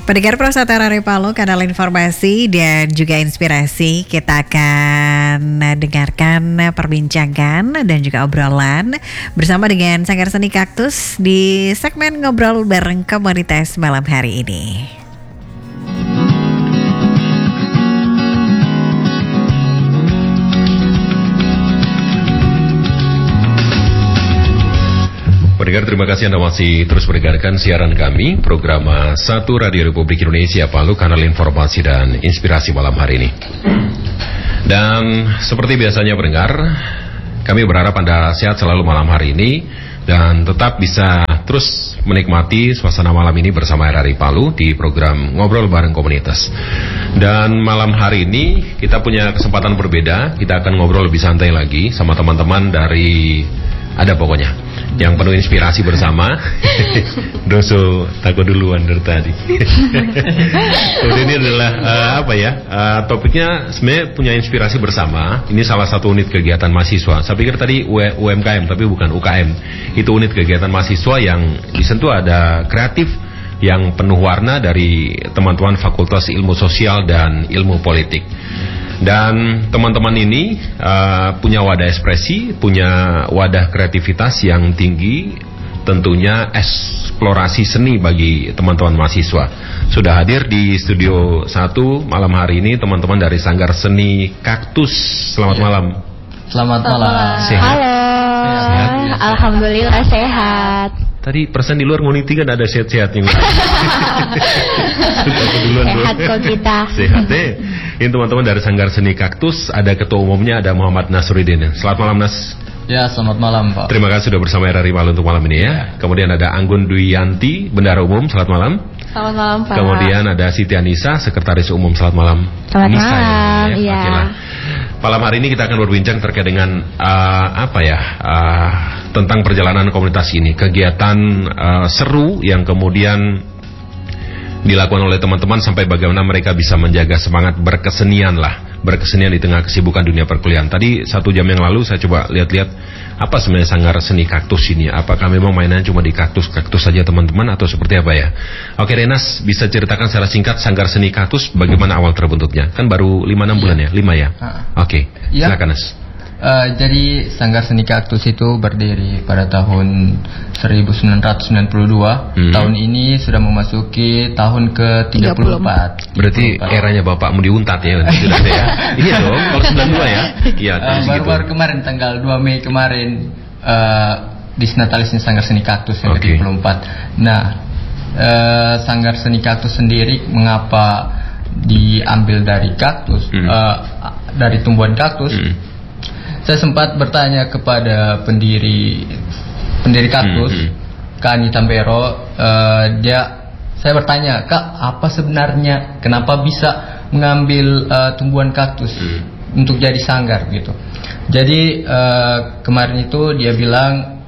Pendengar Prasatara Repalo, kanal informasi dan juga inspirasi. Kita akan dengarkan perbincangan dan juga obrolan bersama dengan Sanggar Seni Kaktus di segmen Ngobrol Bareng Komunitas malam hari ini. Pendengar, terima kasih Anda masih terus mendengarkan siaran kami, program 1 Radio Republik Indonesia Palu, kanal informasi dan inspirasi malam hari ini. Dan seperti biasanya pendengar, kami berharap Anda sehat selalu malam hari ini dan tetap bisa terus menikmati suasana malam ini bersama RRI Palu di program Ngobrol Bareng Komunitas. Dan malam hari ini kita punya kesempatan berbeda, kita akan ngobrol lebih santai lagi sama teman-teman dari ada pokoknya yang penuh inspirasi bersama. Doso takut duluan dari tadi. Jadi ini adalah topiknya sebenarnya punya inspirasi bersama. Ini salah satu unit kegiatan mahasiswa. Saya pikir tadi UMKM tapi bukan UKM. Itu unit kegiatan mahasiswa yang disentuh ada kreatif yang penuh warna dari teman-teman Fakultas Ilmu Sosial dan Ilmu Politik. Dan teman-teman ini punya wadah ekspresi, punya wadah kreativitas yang tinggi, tentunya eksplorasi seni bagi teman-teman mahasiswa. Sudah hadir di studio 1 malam hari ini teman-teman dari Sanggar Seni Kaktus. Selamat malam. Selamat malam. Sehat? Halo. Sehat? Alhamdulillah sehat. Tadi persen di luar nguniti kan ada sehat-sehatnya. Sehat kok kita. Sehat deh. Ini teman-teman dari Sanggar Seni Kaktus, ada ketua umumnya, ada Muhammad Nasruddin. Selamat malam Nas. Ya, selamat malam Pak. Terima kasih sudah bersama RRI Palu untuk malam ini ya. Kemudian ada Anggun Duyanti, Bendara Umum. Selamat malam. Selamat malam Pak. Kemudian ada Siti Anissa, Sekretaris Umum. Selamat malam. Selamat Anissa, malam. ya. Iya. Oke, malam hari ini kita akan berbincang terkait dengan tentang perjalanan komunitas ini, kegiatan seru yang kemudian dilakukan oleh teman-teman sampai bagaimana mereka bisa menjaga semangat berkesenian di tengah kesibukan dunia perkuliahan. Tadi 1 jam yang lalu saya coba lihat-lihat apa sebenarnya Sanggar Seni Kaktus ini. Apakah memang mainannya cuma di kaktus saja teman-teman atau seperti apa ya? Oke Renas, bisa ceritakan secara singkat Sanggar Seni Kaktus bagaimana awal terbentuknya? Kan baru 5-6 bulan ya? 5 ya? Oke, silakan Nas. Jadi Sanggar Seni Kaktus itu berdiri pada tahun 1992. Tahun ini sudah memasuki tahun ke-34. Berarti eranya bapakmu diuntat ya? Sudah ya? Iya dong, kalau 92 ya? Iya, baru-baru kemarin tanggal 2 Mei kemarin disnatalisnya Sanggar Seni Kaktus yang ke-34. Nah, Sanggar Seni Kaktus sendiri mengapa diambil dari kaktus, dari tumbuhan kaktus? Saya sempat bertanya kepada pendiri kaktus, Kak Ani Tambero. Saya bertanya, Kak, apa sebenarnya kenapa bisa mengambil tumbuhan kaktus untuk jadi sanggar gitu? Jadi kemarin itu dia bilang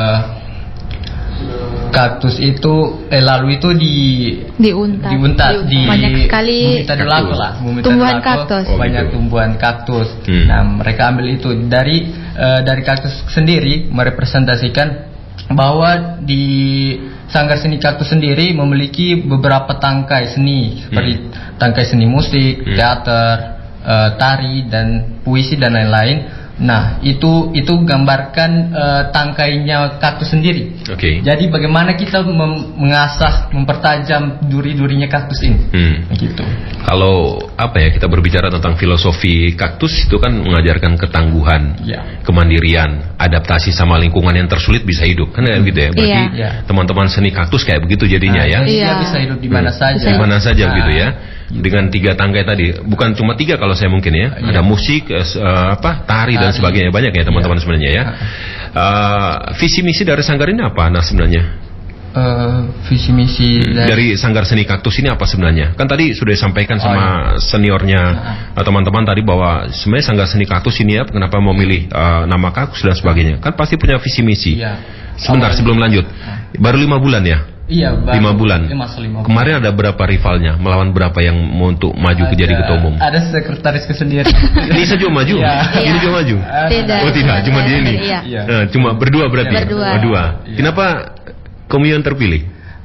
kaktus itu lalu itu diuntat banyak sekali tumbuhan kaktus. Banyak tumbuhan kaktus. Nah, mereka ambil itu dari kaktus sendiri merepresentasikan bahwa di Sanggar Seni Kaktus sendiri memiliki beberapa tangkai seni seperti tangkai seni musik, teater, tari dan puisi dan lain-lain. Nah, itu gambarkan tangkainya kaktus sendiri. Jadi bagaimana kita mengasah, mempertajam duri-durinya kaktus ini. Gitu. Kalau kita berbicara tentang filosofi kaktus itu kan mengajarkan ketangguhan, kemandirian, adaptasi sama lingkungan yang tersulit bisa hidup. Kan kayak gitu ya. Berarti teman-teman seni kaktus kayak begitu jadinya ya. Dia bisa hidup di mana saja. Di mana saja gitu ya. Dengan 3 tangkai tadi, bukan cuma 3 kalau saya mungkin ya. Ada musik, tari dan sebagainya, banyak ya teman-teman sebenarnya ya. Visi misi dari Sanggar ini apa sebenarnya? Visi misi dari Sanggar Seni Kaktus ini apa sebenarnya? Kan tadi sudah disampaikan sama seniornya teman-teman tadi bahwa sebenarnya Sanggar Seni Kaktus ini ya, kenapa mau milih nama kaktus dan sebagainya? Kan pasti punya visi misi. Sebentar sebelum lanjut, baru 5 bulan ya? Iya, 5 bulan. Kemarin ada berapa rivalnya? Melawan berapa yang mau untuk maju ke jadi ketua umum? Ada sekretarisku sendiri. Ini saja maju? Ini juga maju? Tidak. Oh tidak, cuma dia ini. Cuma berdua berarti. Berdua. Kenapa kamu yang terpilih?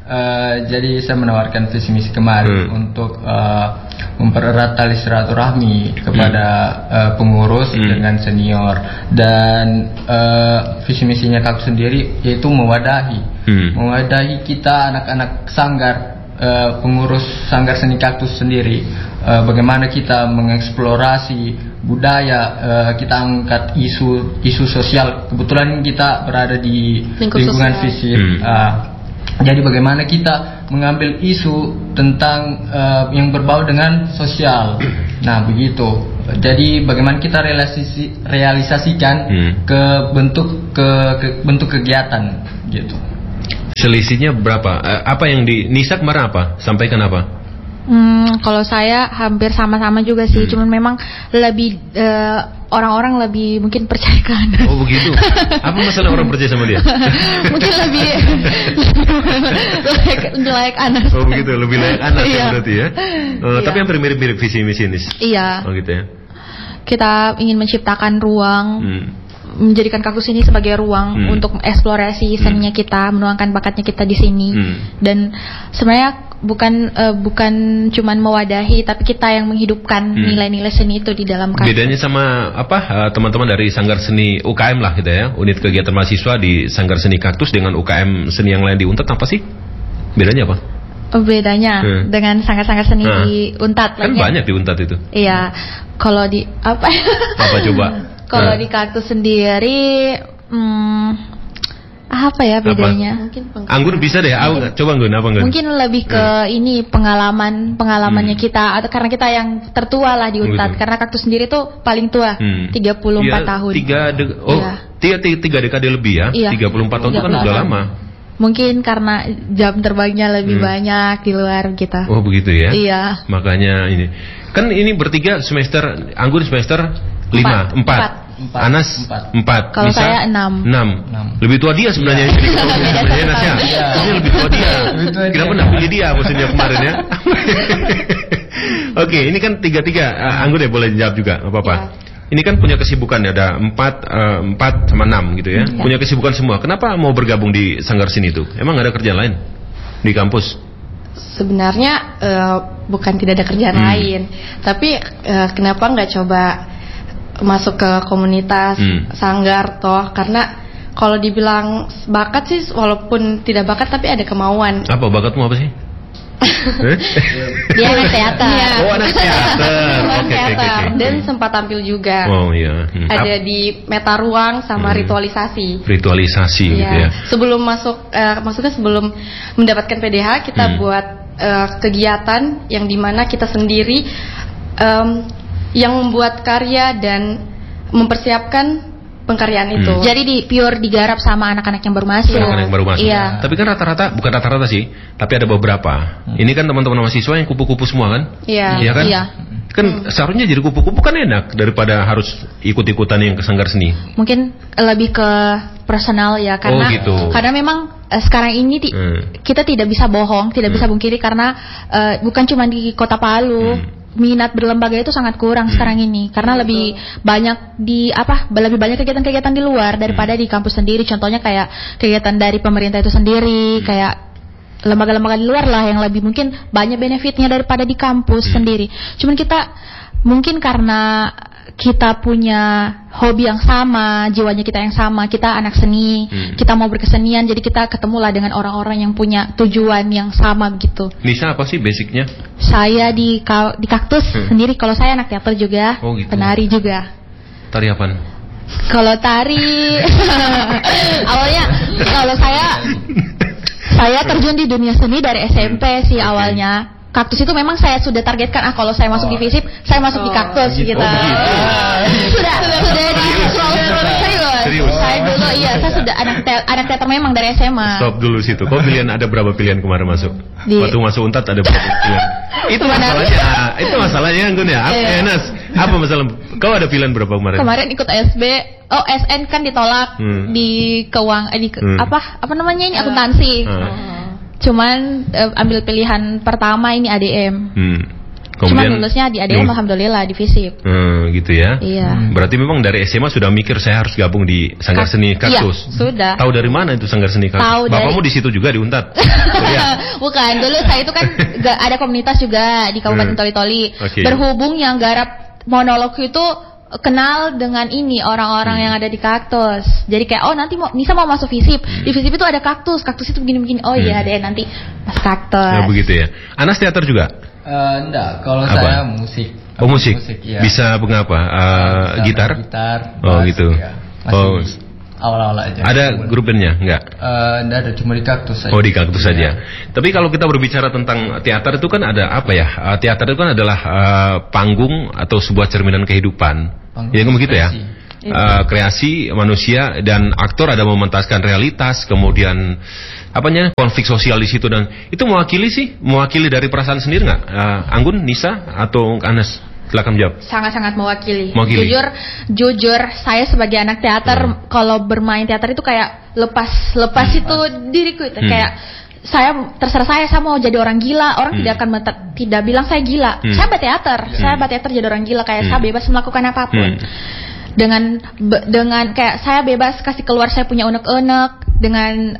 Jadi saya menawarkan visi misi kemarin untuk mempererat tali silaturahmi kepada pengurus dengan senior, dan visi misinya Kaktus sendiri yaitu mewadahi kita anak-anak sanggar, pengurus Sanggar Seni Kaktus sendiri, bagaimana kita mengeksplorasi budaya, kita angkat isu sosial. Kebetulan kita berada di lingkungan fisik. Jadi bagaimana kita mengambil isu tentang yang berbau dengan sosial. Nah begitu. Jadi bagaimana kita realisasikan ke bentuk kegiatan gitu. Selisihnya berapa? Apa yang di Nisa kemarin apa? Sampaikan apa? Kalau saya hampir sama-sama juga sih, cuman memang lebih orang-orang lebih mungkin percaya ke Anas. Oh begitu? Apa masalah orang percaya sama dia? Mungkin lebih layak Anas. Oh begitu, lebih layak Anas ya berarti ya. Tapi hampir mirip-mirip visi misi ini. Iya. Oh gitu ya. Kita ingin menciptakan ruang, menjadikan Kaktus ini sebagai ruang untuk eksplorasi seninya kita, menuangkan bakatnya kita di sini. Dan sebenarnya bukan cuman mewadahi, tapi kita yang menghidupkan nilai-nilai seni itu di dalam Kaktus. Bedanya sama teman-teman dari Sanggar Seni UKM lah gitu ya, unit kegiatan mahasiswa di Sanggar Seni Kaktus dengan UKM seni yang lain di Untat, apa sih bedanya apa? Bedanya dengan sanggar-sanggar seni di Untat kan banyak di Untat itu. Iya, kalau di apa coba? Kalau di Kaktus sendiri apa ya bedanya? Anggun bisa deh, coba Anggun apa Anggun? Mungkin lebih ke ini pengalamannya kita, atau karena kita yang tertua lah di Untat. Karena Kaktus sendiri tuh paling tua, 34 tahun. Tiga dekade lebih ya. 34 tahun itu kan udah lama. Mungkin karena jam terbangnya lebih banyak di luar kita. Oh begitu ya? Iya. Makanya ini kan ini bertiga semester, Anggun semester 4. Anas 4. Kalau saya 6. Lebih tua dia sebenarnya. Ini lebih tua dia. Kenapa nggak pilih dia maksudnya kemarin ya? Oke, ini kan tiga. Anggun ya boleh jawab juga, nggak apa-apa. Ini kan punya kesibukan ya, ada 4 sama 6 gitu ya. Punya kesibukan semua. Kenapa mau bergabung di Sanggar Seni itu? Emang nggak ada kerjaan lain di kampus? Sebenarnya bukan tidak ada kerjaan lain, tapi kenapa nggak coba masuk ke komunitas sanggar toh? Karena kalau dibilang bakat sih, walaupun tidak bakat tapi ada kemauan. Apa bakatmu apa sih? Dia anak teater. Oh anak teater. Oke. Dan sempat tampil juga. Oh iya. Ada di meta ruang sama ritualisasi. Ritualisasi gitu ya. Sebelum masuk, maksudnya sebelum mendapatkan PDH kita buat kegiatan yang dimana kita sendiri yang membuat karya dan mempersiapkan pengkaryaan itu. Jadi digarap sama anak-anak yang baru masuk. Anak-anak yang baru masuk. Iya. Tapi kan bukan rata-rata sih, tapi ada beberapa. Ini kan teman-teman mahasiswa yang kupu-kupu semua kan? Iya. Iya kan? Iya. Kan seharusnya jadi kupu-kupu kan enak daripada harus ikut-ikutan yang ke Sanggar Seni. Mungkin lebih ke personal ya, karena karena memang sekarang ini kita tidak bisa bohong, tidak bisa pungkiri karena bukan cuma di Kota Palu. Minat berlembaga itu sangat kurang sekarang ini karena lebih banyak lebih banyak kegiatan-kegiatan di luar daripada di kampus sendiri. Contohnya kayak kegiatan dari pemerintah itu sendiri, kayak lembaga-lembaga di luar lah yang lebih mungkin banyak benefitnya daripada di kampus sendiri. Cuman kita mungkin karena kita punya hobi yang sama, jiwanya kita yang sama, kita anak seni, kita mau berkesenian, jadi kita ketemulah dengan orang-orang yang punya tujuan yang sama gitu. Nisa apa sih basicnya? Saya di Kaktus sendiri, kalau saya anak teater juga, penari juga. Tari apaan? Kalau tari, awalnya kalau saya terjun di dunia seni dari SMP sih awalnya. Kaktus itu memang saya sudah targetkan kalau saya masuk di FISIP, saya masuk di Kaktus gitu. Sudah di serius. Saya dulu saya sudah anak teater memang dari SMA. Stop dulu situ. Kau ada berapa pilihan kemarin masuk? Waktu masuk Untat ada berapa pilihan? Itu masalahnya Anggun ya. Enas, apa masalah? Kau ada pilihan berapa kemarin? Kemarin ikut SB. SN kan ditolak di apa namanya ini akuntansi. Cuman ambil pilihan pertama ini ADM. Cuma lulusnya di ADM alhamdulillah di FISIP. Gitu ya. Iya. Berarti memang dari SMA sudah mikir saya harus gabung di Sanggar Seni Kaktus. Iya, sudah. Tahu dari mana itu Sanggar Seni Kaktus? Tahu Bapakmu di situ juga di Untat? Bukan, dulu saya itu kan ada komunitas juga di Kabupaten Toli-Toli. Berhubung yang garap monolog itu kenal dengan ini orang-orang yang ada di Kaktus. Jadi kayak nanti Nisa mau masuk FISIP. Di FISIP itu ada kaktus itu begini-begini. Iya deh nanti mas Kaktus. Nah, begitu ya. Anas teater juga? Enggak, kalau saya musik. Musik. Ya. Bisa mengapa? Gitar. Oh gitu. Ya. Awal-awal aja. Ada grup bandnya? Enggak? Enggak ada, cuma di Kaktus saja. Di Kaktus saja. Tapi kalau kita berbicara tentang teater itu kan ada apa ya? Teater itu kan adalah panggung atau sebuah cerminan kehidupan. Ya begitu ya. Kreasi manusia dan aktor ada mementaskan realitas, kemudian konflik sosial di situ, dan itu mewakili dari perasaan sendiri nggak? Anggun, Nisa atau Anas? Silakan jawab. Sangat-sangat mewakili. Jujur saya sebagai anak teater kalau bermain teater itu kayak lepas itu diriku itu kayak terserah saya mau jadi orang gila, orang tidak bilang saya gila. Saya berteater jadi orang gila, kayak saya bebas melakukan apapun. Dengan kayak saya bebas kasih keluar saya punya unek-unek dengan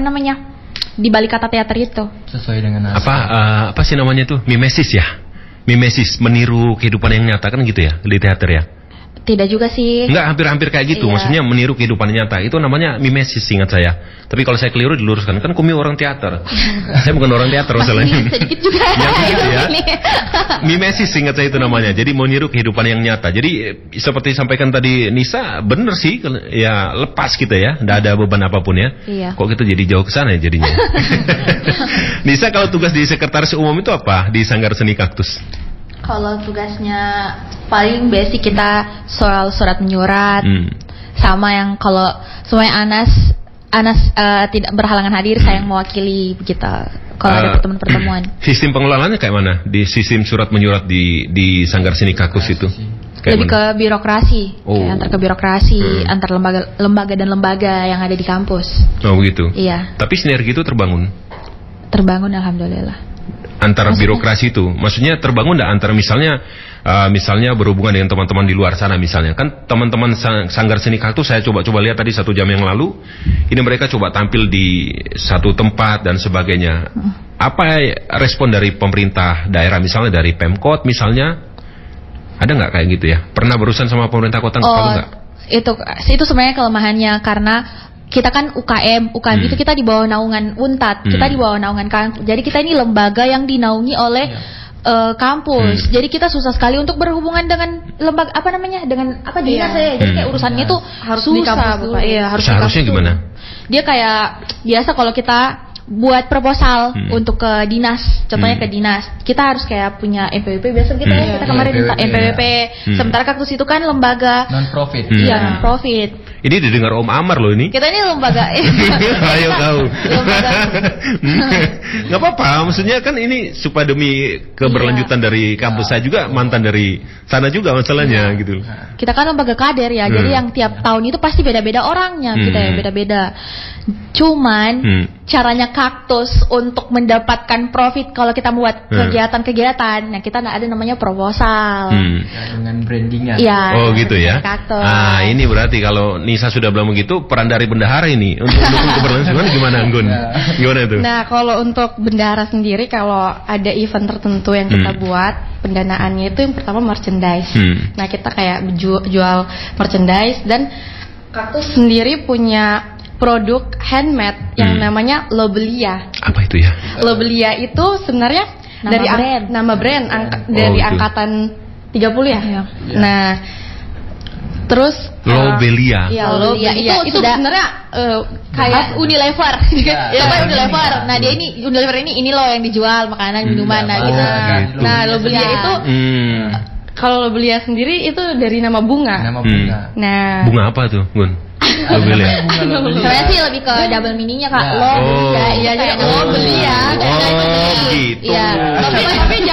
di balik kata teater itu. Sesuai dengan apa sih namanya tuh? Mimesis ya? Mimesis, meniru kehidupan yang nyata kan gitu ya di teater ya? Tidak juga sih. Enggak, hampir kayak gitu. Iya. Maksudnya meniru kehidupan nyata. Itu namanya mimesis, ingat saya. Tapi kalau saya keliru diluruskan. Kan Kumi orang teater. Saya bukan orang teater masalahnya. Sedikit juga. Ya. Mimesis, ingat saya itu namanya. Jadi meniru kehidupan yang nyata. Jadi seperti disampaikan tadi Nisa, bener sih. Ya lepas kita ya. Nggak ada beban apapun ya. Iya. Kok kita jadi jauh ke sana ya jadinya. Nisa, kalau tugas di sekretaris umum itu apa di Sanggar Seni Kaktus? Kalau tugasnya paling basic kita soal surat menyurat, sama yang kalau semuanya Anas tidak berhalangan hadir, saya yang mewakili begitu. Kalau ada pertemuan-pertemuan. Sistem pengelolaannya kayak mana? Di sistem surat menyurat di Sanggar Seni Kaktus itu? Lebih ke birokrasi, antar ke birokrasi, antar lembaga dan lembaga yang ada di kampus. Oh begitu. Iya. Tapi sinergi itu terbangun. Terbangun alhamdulillah. Antara birokrasi itu, maksudnya terbangun enggak antara misalnya berhubungan dengan teman-teman di luar sana misalnya. Kan teman-teman Sanggar Seni Kaktus saya coba lihat tadi 1 jam yang lalu, ini mereka coba tampil di satu tempat dan sebagainya. Apa respon dari pemerintah daerah misalnya, dari Pemkot misalnya? Ada nggak kayak gitu ya? Pernah berurusan sama pemerintah kota Palu nggak? Itu sebenarnya kelemahannya karena kita kan UKM itu kita di bawah naungan Untat, kita di bawah naungan kampus. Jadi kita ini lembaga yang dinaungi oleh kampus. Jadi kita susah sekali untuk berhubungan dengan lembaga dengan dinas ya. Jadi kayak urusannya tuh harus susah, di kampus dulu. Iya, harusnya gimana? Dia kayak biasa kalau kita buat proposal untuk ke dinas, contohnya ke dinas, kita harus kayak punya NPWP biasa kita kita kemarin minta NPWP. Sementara Kaktus itu kan lembaga non-profit. Iya, non-profit. Ini didengar Om Amar loh ini. Kita ini lembaga. Ayo tahu. Nggak apa-apa, maksudnya kan ini supaya demi keberlanjutan dari kampus. Saya juga mantan dari sana juga masalahnya gitu. Kita kan lembaga kader ya, jadi yang tiap tahun itu pasti beda-beda orangnya, kita ya beda-beda. Cuman caranya Kaktus untuk mendapatkan profit kalau kita buat kegiatan-kegiatan, nah kita ada namanya proposal. Dengan brandingnya. Iya. Oh gitu ya. Kaktus. Ini berarti kalau Nisa sudah bilang begitu, peran dari bendahara ini untuk mendukung keberlangsungan gimana, Anggun? Gimana itu? Nah, kalau untuk bendahara sendiri, kalau ada event tertentu yang kita buat, pendanaannya itu yang pertama merchandise. Nah, kita kayak jual merchandise, dan Kaktus sendiri punya produk handmade yang namanya Lobelia. Apa itu ya? Lobelia itu sebenarnya nama brand dari angkatan 30 ya. Nah, terus Lobelia. Ya, Lobelia itu sebenarnya kayak Unilever. Unilever. Nah, dia ini Unilever ini loh yang dijual makanan, minuman gitu. Nah, Lobelia itu kalau Lobelia sendiri itu dari nama bunga. Nah, bunga apa tuh, Gun? Lobelia. Sebenarnya sih lebih ke double meaning-nya Kak. Lobelia. Iya, jadi Lobelia. Oh, gitu. Iya. Tapi jangan dari nama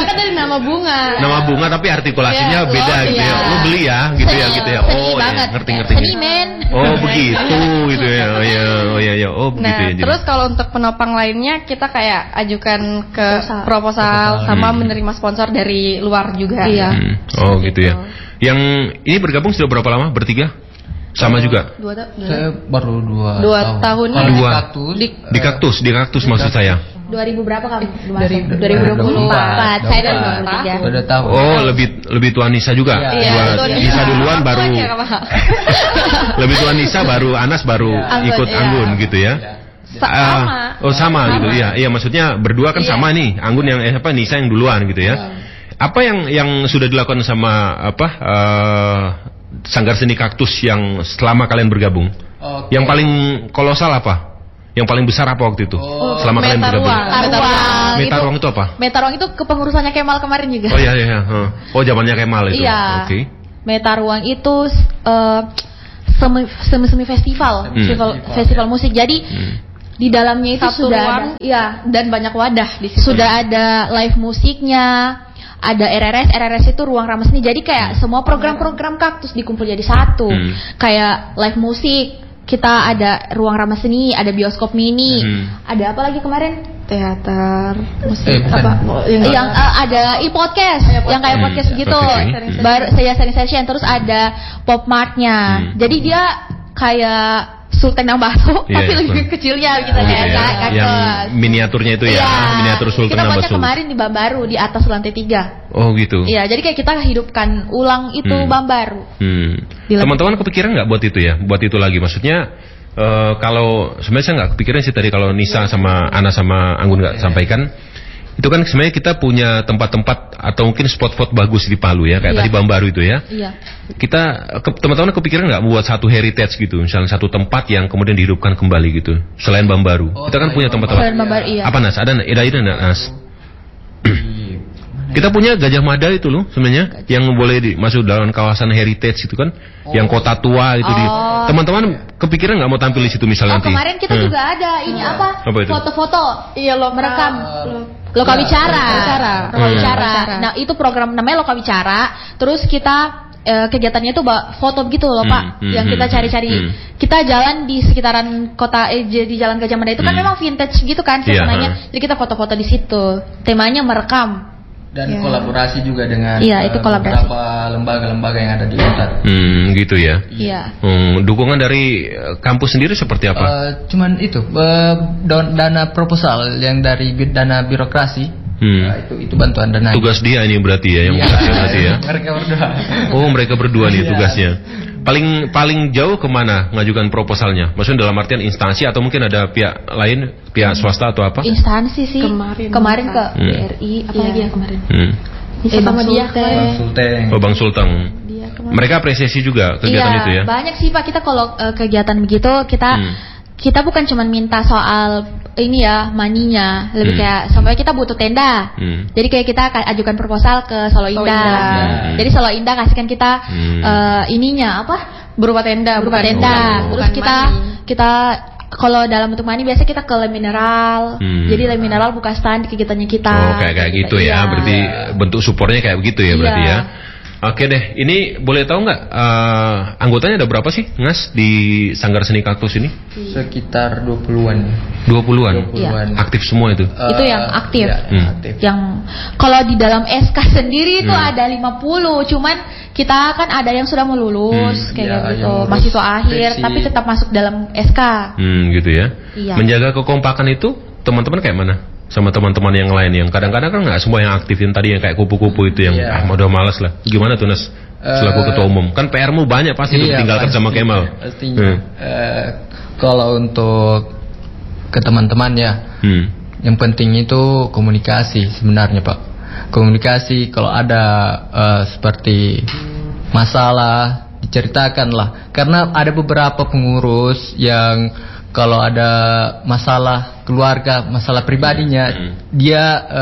nama bunga. Nama bunga tapi artikulasinya beda gitu ya. Lo beli ya gitu ya gitu ya. Oh ya, ngerti. Seniman. Oh begitu gitu ya. Oh ya. Oh begitu ya. Terus kalau untuk penopang lainnya kita kayak ajukan ke proposal sama menerima sponsor dari luar juga. Iya. Oh gitu ya. Yang ini bergabung sudah berapa lama? Bertiga? Sama juga? Saya baru 2 tahun. Di kaktus maksud saya. 2000 berapa kamu? 2024. Saya 2023. Udah tahu. Oh, lebih tua Nisa juga. Nisa duluan baru. Lebih tua Nisa baru Anas baru ikut Anggun gitu ya. Sama gitu ya. Iya, maksudnya berdua kan sama nih. Anggun yang Nisa yang duluan gitu ya. Apa yang sudah dilakukan sama Sanggar Seni Kaktus yang selama kalian bergabung? Yang paling kolosal apa? Yang paling besar apa waktu itu? Selama kalian bergabung? Meta Ruang itu apa? Meta Ruang itu kepengurusannya Kemal kemarin juga. Oh iya. Oh zamannya Kemal itu. Iya. Oke. Meta Ruang itu semi festival, festival musik. Jadi di dalamnya itu sudah ada, dan banyak wadah di situ. Sudah ada live musiknya. Ada RRS itu ruang ramah seni. Jadi kayak semua program-program Kaktus dikumpul jadi satu. Kayak live musik, kita ada ruang ramah seni, ada bioskop mini, ada apa lagi kemarin? Teater, musik, yang ada podcast, yang kayak podcast gitu. Baru saya session, terus ada pop martnya. Jadi dia kayak Sultan yang Baso, tapi lebih kecilnya gitu kayak yang miniaturnya itu ya, miniatur Sultan yang Baso. Kita kemarin di Bambaru di atas lantai 3. Oh gitu. Iya, jadi kayak kita hidupkan ulang itu Bambaru. Teman-teman kepikiran nggak buat itu ya, buat itu lagi? Maksudnya kalau sebenarnya saya nggak kepikiran sih tadi kalau Nisa sama Ana sama Anggun nggak sampaikan. Itu kan sebenarnya kita punya tempat-tempat atau mungkin spot-spot bagus di Palu ya, kayak tadi Bambaru itu ya. Iya. Kita teman-teman kepikiran nggak buat satu heritage gitu, misalnya satu tempat yang kemudian dihidupkan kembali gitu, selain Bambaru. Kita kan punya tempat-tempat. Selain Bambaru, iya. Apa Nas? Ada ide Nas? Kita punya Gajah Mada itu loh sebenarnya, yang boleh masuk dalam kawasan heritage itu kan, yang kota tua itu di. Teman-teman kepikiran nggak mau tampil di situ misalnya nanti? Kemarin kita juga ada ini apa? Foto-foto. Iya, merekam. Lokawicara. Nah, itu program namanya Lokawicara. Terus kita kegiatannya itu foto gitu loh Pak, yang kita cari-cari. Kita jalan di sekitaran kota di Jalan Gajah Mada itu kan memang vintage gitu kan suasananya. Jadi kita foto-foto di situ. Temanya merekam. Dan kolaborasi juga dengan beberapa lembaga-lembaga yang ada di Untar. Gitu ya. Iya. Dukungan dari kampus sendiri seperti apa? Cuman itu dana proposal yang dari dana birokrasi. Itu bantuan dana. Tugas dia ini berarti ya yang berarti ya. Mereka berdua. Oh, mereka berdua nih tugasnya. Paling jauh kemana ngajukan proposalnya? Maksudnya dalam artian instansi atau mungkin ada pihak lain, pihak swasta atau apa? Instansi sih. Kemarin ke BRI, apa lagi ya kemarin? Sama dia Bang Sultan. Mereka apresiasi juga kegiatan itu ya? Banyak sih Pak, kita kalau kegiatan begitu kita bukan cuma minta soal ini ya maninya, lebih kayak sampai kita butuh tenda. Jadi kayak kita ajukan proposal ke Solo Indah. Jadi Solo Indah kasihkan kita ininya apa? Berupa tenda. Terus kita kalau dalam bentuk mani biasa kita ke Le Mineral. Jadi Le Mineral buka stand di kegiatannya kita. Oh, kayak gitu ya. Berarti bentuk supportnya kayak begitu ya berarti ya. Oke deh, ini boleh tahu nggak anggotanya ada berapa sih, Ngas, di Sanggar Seni Kaktus ini? Sekitar 20-an. 20-an? Iya. Aktif semua itu? Itu yang aktif. Aktif. Yang kalau di dalam SK sendiri itu ada 50, cuman kita kan ada yang sudah mau lulus kayak gitu, mahasiswa akhir, tapi tetap masuk dalam SK. Gitu ya. Iya. Menjaga kekompakan itu teman-teman kayak mana? Sama teman-teman yang lain yang kadang-kadang kan nggak semua yang aktifin tadi yang kayak kupu-kupu itu yang udah malas lah. Gimana tuh Nas selaku ketua umum? Kan PR-mu banyak pasti ditinggalkan sama Kemal. Pastinya. Kalau untuk ke teman-teman ya, yang penting itu komunikasi sebenarnya Pak. Komunikasi kalau ada seperti masalah diceritakan lah. Karena ada beberapa pengurus yang kalau ada masalah keluarga, masalah pribadinya, dia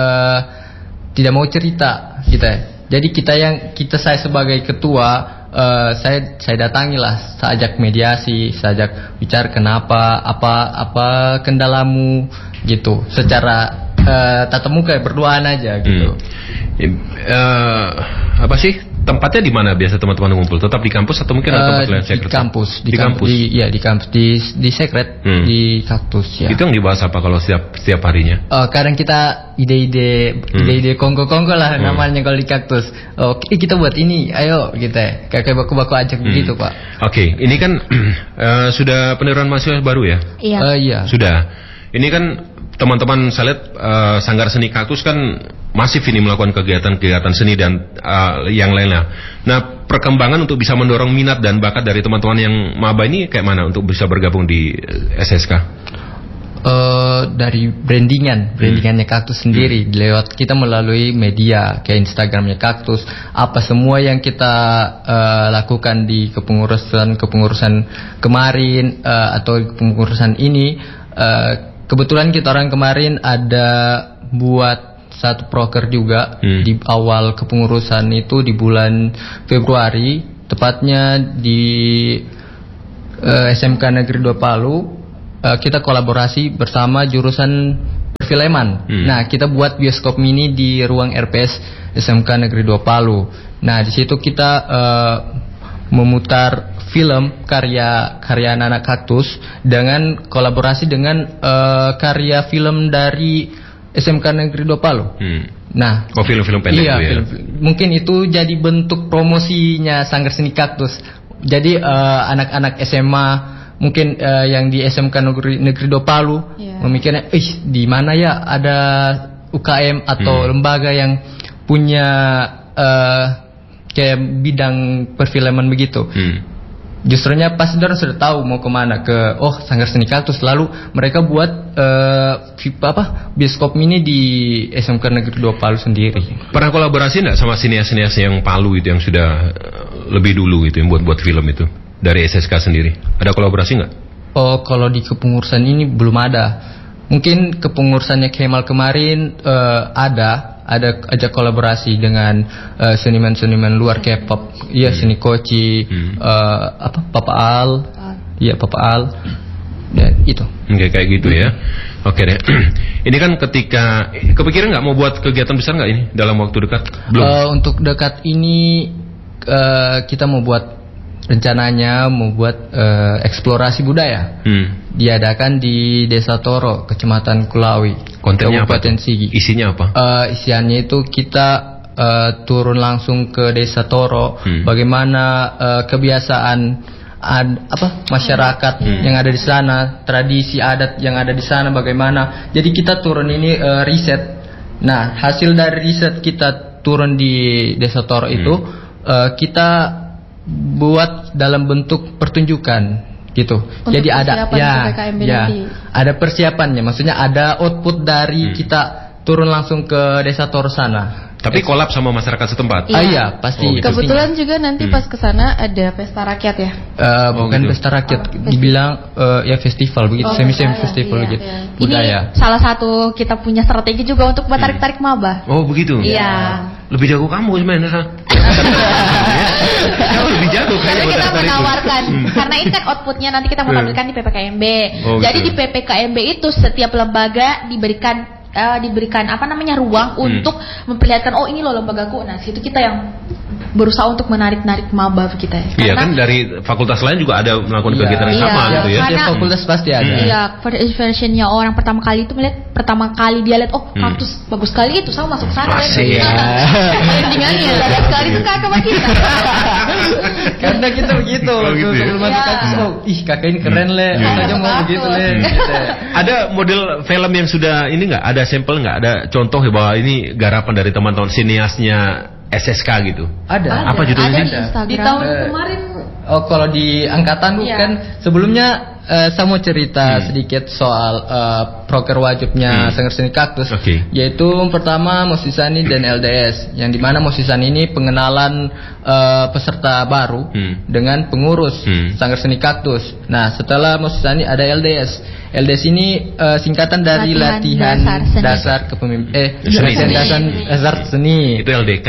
tidak mau cerita kita. Jadi saya sebagai ketua, saya datangilah, saya ajak mediasi, saya ajak bicara kenapa, apa kendalamu gitu, secara tatap muka berduaan aja gitu. Apa sih tempatnya di mana biasa teman-teman ngumpul? Tetap di kampus atau mungkin ada tempat lain? Di kampus. Di kampus. Di kampus di Secret di Kaktus ya. Itu yang dibahas apa kalau setiap harinya? Kadang kita ide-ide kongko-kongko lah namanya kalau di Kaktus. Kita buat ini, ayo kita kayak baku-baku ajak begitu Pak. Oke, ini kan sudah penerimaan mahasiswa baru ya? Iya. Iya. Sudah. Ini kan teman-teman saya lihat Sanggar Seni Kaktus kan masif ini melakukan kegiatan-kegiatan seni dan yang lainnya. Nah, perkembangan untuk bisa mendorong minat dan bakat dari teman-teman yang maba ini kayak mana untuk bisa bergabung di SSK? Dari brandingannya Kaktus sendiri lewat kita melalui media kayak Instagramnya Kaktus, apa semua yang kita lakukan di kepengurusan kemarin atau kepengurusan ini. Kebetulan kita orang kemarin ada buat satu proker juga di awal kepengurusan itu di bulan Februari, tepatnya di SMK Negeri 2 Palu. Kita kolaborasi bersama jurusan perfilman. Nah, kita buat bioskop mini di ruang RPS SMK Negeri 2 Palu. Nah, di situ kita memutar film karya anak-anak Kaktus dengan kolaborasi dengan karya film dari SMK Negeri 2 Palu. Nah, film-film pendek iya, itu ya. Mungkin itu jadi bentuk promosinya Sanggar Seni Kaktus. Jadi anak-anak SMA mungkin yang di SMK Negeri 2 Palu memikirnya, di mana ya ada UKM atau lembaga yang punya kayak bidang perfilman begitu. Justrunya pas orang sudah tahu mau kemana ke Sanggar Seni Kaktus, lalu mereka buat bioskop mini di SMK Negeri 2 Palu sendiri. Pernah kolaborasi nggak sama sinias-sinias yang Palu itu yang sudah lebih dulu itu yang buat film itu dari SSK sendiri? Ada kolaborasi nggak? Kalau di kepengurusan ini belum ada. Mungkin kepengurusannya Kemal kemarin ada ajak kolaborasi dengan seniman-seniman luar kayak Seni Koci, Papa Al, Papa Al, dan itu. Oke, kayak gitu ya. Oke deh. Ini kan ketika kepikiran nggak mau buat kegiatan besar nggak ini dalam waktu dekat? Belum. Untuk dekat ini kita mau buat rencananya eksplorasi budaya. Diadakan di Desa Toro, Kecamatan Kulawi, kontennya Kabupaten apa? Sigi. Isinya apa? Isiannya itu kita turun langsung ke Desa Toro, bagaimana kebiasaan masyarakat yang ada di sana, tradisi adat yang ada di sana bagaimana. Jadi kita turun ini riset. Nah, hasil dari riset kita turun di Desa Toro itu kita buat dalam bentuk pertunjukan gitu. Untuk jadi ada ada persiapannya, maksudnya ada output dari kita turun langsung ke Desa Toro sana. Tapi kolab sama masyarakat setempat. Iya, pasti. Gitu. Kebetulan juga nanti pas ke sana ada pesta rakyat ya. Bukan gitu. Pesta rakyat, dibilang festival begitu, semi festival begitu. Budaya. Ini salah satu kita punya strategi juga untuk tarik maba. Oh, begitu. Iya. Lebih jago kamu sebenarnya. Jauh lebih jago karena kita menawarkan karena ini kan outputnya nanti kita mau tampilkan di PPKMB. Jadi di PPKMB itu setiap lembaga diberikan ruang untuk memperlihatkan ini loh lembagaku. Nah, situ kita yang berusaha untuk menarik maba kita ya. Iya kan dari fakultas lain juga ada melakukan kegiatan yang sama gitu ya. Karena fakultas pasti ada. Iya, versionnya orang pertama kali dia lihat Kaktus bagus sekali itu, saya masuk sana. Endingannya bagus sekali suka sama kita. Karena kita begitu. Sebelum masuk Kaktus, kakak ini keren aja mau begitu Ada model film yang sudah ini nggak? Ada sampel nggak? Ada contoh bahwa ini garapan dari teman-teman siniasnya SSK gitu? Ada. Apa judulnya? Di tahun kemarin. Kalau di angkatan kan sebelumnya saya mau cerita sedikit soal proker wajibnya Sanggar Seni Kaktus, yaitu pertama Mosisani dan LDS, yang dimana Mosisani ini pengenalan peserta baru dengan pengurus Sanggar Seni Kaktus. Nah, setelah Mosisani ada LDS. LDS ini singkatan dari latihan dasar kepemimpinan dasar seni. Itu LDK.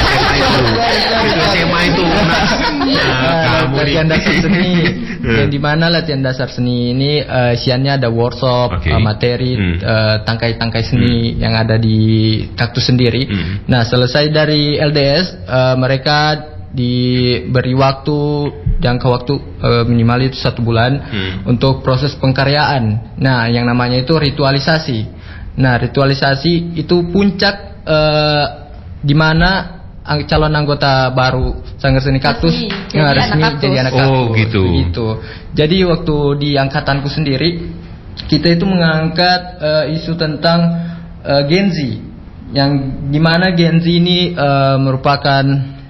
Itu SMA itu. Latihan dasar seni. Yang dimana Karena latihan dasar seni ini siangnya ada workshop, materi, tangkai-tangkai seni yang ada di Kaktus sendiri. Nah, selesai dari LDS, mereka diberi waktu, jangka waktu minimal itu 1 bulan untuk proses pengkaryaan. Nah, yang namanya itu ritualisasi. Nah, ritualisasi itu puncak di mana calon anggota baru Sanggar Seni Kaktus resmi jadi anak Kaktus. Oh gitu. Jadi waktu di angkatanku sendiri kita itu mengangkat isu tentang Gen Z, yang dimana Gen Z ini merupakan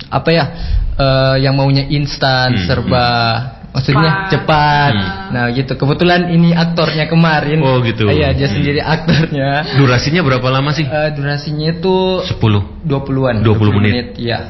yang maunya instan, serba maksudnya cepat. Nah gitu. Kebetulan ini aktornya kemarin. Oh gitu. Iya, dia sendiri aktornya. Durasinya berapa lama sih? Durasinya itu 20 menit. Iya.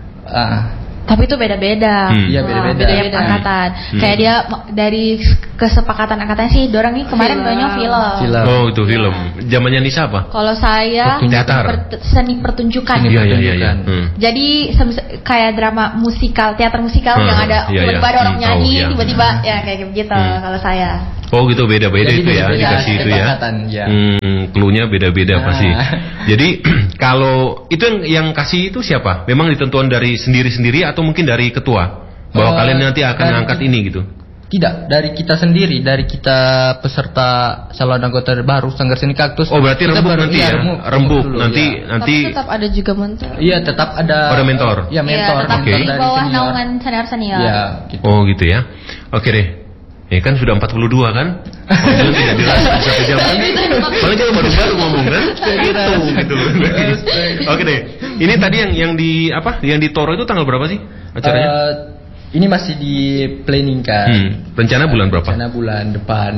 Tapi itu beda-beda. Iya, beda-beda angkatan. Kayak dia dari kesepakatan angkatan sih, dorang nih kemarin banyak film. Oh, itu film. Zamannya Nisa apa? Kalau saya teater. Seni pertunjukan. Iya. Jadi kayak drama musikal, teater musikal yang ada tiba-tiba ada orang nyanyi, tiba-tiba ya kayak gitu kalau saya. Oh gitu, beda-beda itu ya, dikasih itu ya. Cluenya beda-beda pasti. Jadi kalau itu yang kasih itu siapa? Memang ditentukan dari sendiri-sendiri atau mungkin dari ketua? Bahwa kalian nanti akan angkat ini gitu? Tidak, dari kita sendiri, dari kita peserta calon anggota baru Sanggar Seni Kaktus. Oh berarti rembuk nanti ya? Rembuk nanti. Tapi tetap ada juga mentor. Iya, tetap ada. Ada mentor? Iya, mentor. Tetap di bawah naungan senior-senior. Iya, gitu. Oh gitu ya. Oke deh. Ya kan sudah 42 kan? Kalau tidak dirasa 1 jam kan? Paling kita baru-baru ngomong kan? Gitu. Oke deh. Ini tadi yang di apa? Yang di Toro itu tanggal berapa sih acaranya? Ini masih di planning kan. Rencana bulan berapa? Rencana bulan depan.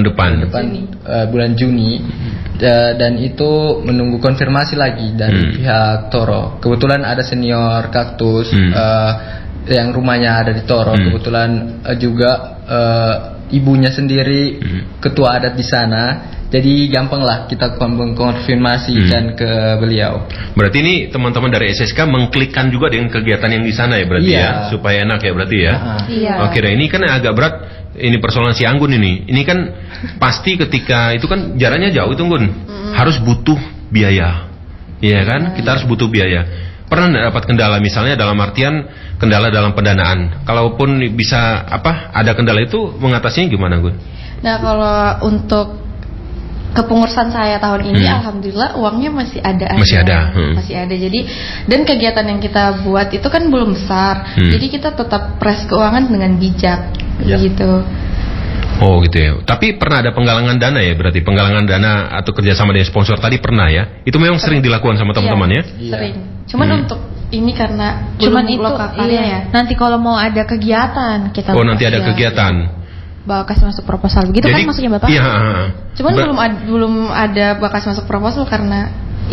Bulan Juni. Dan itu menunggu konfirmasi lagi dari pihak Toro. Kebetulan ada senior Kaktus yang rumahnya ada di Toro. Kebetulan juga ibunya sendiri ketua adat di sana. Jadi gampang lah kita mengkonfirmasikan ke beliau. Berarti ini teman-teman dari SSK mengklikkan juga dengan kegiatan yang di sana ya berarti ya, supaya enak ya berarti ya. Oke, nah ini kan agak berat, ini persoalan si Anggun ini. Ini kan pasti ketika itu kan jaraknya jauh itu Anggun, harus butuh biaya, iya kan? Kita harus butuh biaya. Pernah dapat kendala misalnya dalam artian kendala dalam pendanaan? Kalaupun bisa ada kendala itu mengatasinya gimana Gun? Nah kalau untuk kepengurusan saya tahun ini alhamdulillah uangnya masih ada. Masih ada. Jadi dan kegiatan yang kita buat itu kan belum besar. Jadi kita tetap pres keuangan dengan bijak gitu. Oh gitu ya. Tapi pernah ada penggalangan dana ya, berarti penggalangan dana atau kerjasama dengan sponsor tadi pernah ya? Itu memang sering dilakukan sama teman-teman ya? Sering. Cuman untuk ini karena itu ya. Nanti kalau mau ada kegiatan kita. Oh nanti ada kegiatan. Bakas masuk proposal begitu. Jadi, kan maksudnya Bapak? Iya. Cuman belum ada bakas masuk proposal karena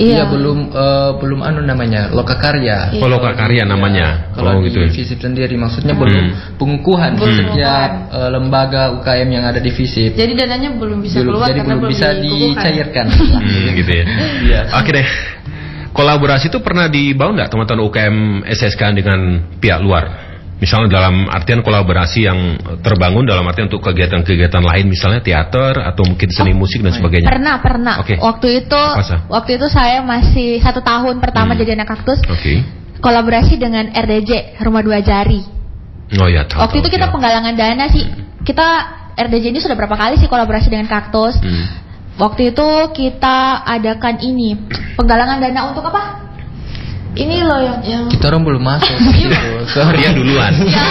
belum namanya Lokakarya. Oh Lokakarya namanya. Kalau gitu. di FISIP sendiri maksudnya belum pengukuhan setiap lembaga UKM yang ada di FISIP. Jadi dananya belum bisa keluar jadi karena belum bisa dicairkan. Gitu ya. Oke deh. Kolaborasi itu pernah dibangun nggak teman-teman UKM SSK dengan pihak luar? Misalnya dalam artian kolaborasi yang terbangun dalam artian untuk kegiatan-kegiatan lain, misalnya teater atau mungkin seni musik dan sebagainya. Pernah. Okay. Waktu itu saya masih 1 tahun pertama jadi anak Kaktus. Kolaborasi dengan RDJ Rumah Dua Jari. Oh ya. Waktu itu kita penggalangan dana sih. Kita RDJ ini sudah berapa kali sih kolaborasi dengan Kaktus. Waktu itu kita adakan ini penggalangan dana untuk apa? Ini loh yang kita orang belum masuk. Dia duluan.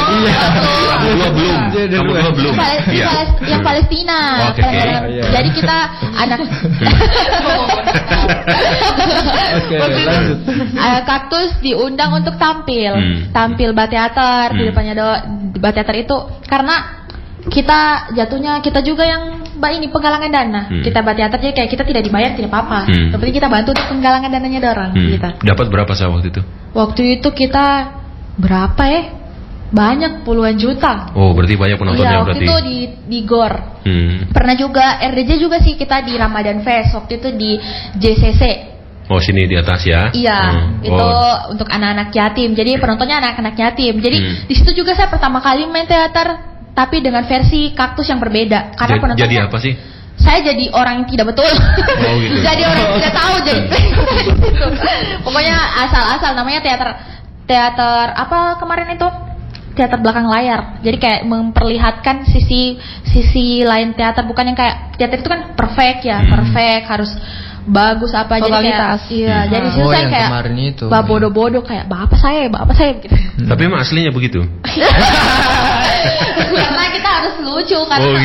Kamu dua belum. Yang Palestina. Jadi kita anak Kaktus diundang untuk tampil teater di depannya teater itu karena kita juga yang penggalangan dana. Kita teater jadi kayak kita tidak dibayar tidak apa-apa. Tapi kita bantu untuk penggalangan dananya dorang kita. Dapat berapa waktu itu? Waktu itu kita berapa ya? Banyak puluhan juta. Oh, berarti banyak penontonnya berarti. Waktu itu di GOR. Pernah juga RDJ juga sih kita di Ramadan Fest. Waktu itu di JCC. Oh, sini di atas ya? Iya, itu untuk anak-anak yatim. Jadi penontonnya anak-anak yatim. Jadi di situ juga saya pertama kali main teater tapi dengan versi kaktus yang berbeda. Karena penontonnya jadi apa sih? Saya jadi orang yang tidak betul. Oh, gitu. Jadi orang yang tidak tahu jadi. Pokoknya asal-asal, namanya teater apa kemarin itu? Teater belakang layar. Jadi kayak memperlihatkan sisi lain teater, bukan yang kayak teater itu kan perfect ya, perfect harus bagus apa totalitas. Jadi kayak iya, jadi situ saya kayak bodoh-bodoh kayak bapak saya gitu. Tapi emang aslinya begitu. Karena kita harus lucu karena